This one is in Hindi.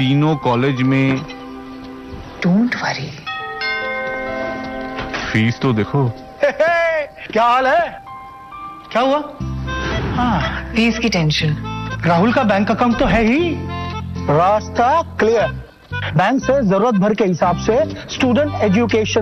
तीनों कॉलेज में। Don't worry. फीस तो देखो। क्या हाल है? क्या हुआ? हाँ, फीस की टेंशन। राहुल का बैंक अकाउंट तो है ही। रास्ता क्लियर। बैंक से जरूरत भर के हिसाब से स्टूडेंट एजुकेशन